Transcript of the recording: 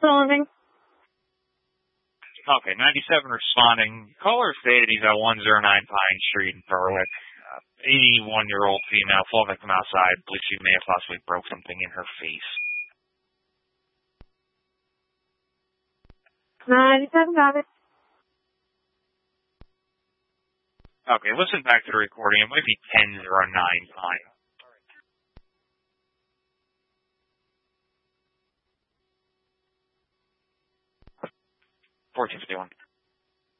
responding. Okay, 97 responding. Caller stated he's at 109 Pine Street in Berwick. 81-year-old female, fall victim outside. Believes she may have possibly broke something in her face. 97, got it. Okay, listen back to the recording. It might be 1009 Pine. 1451.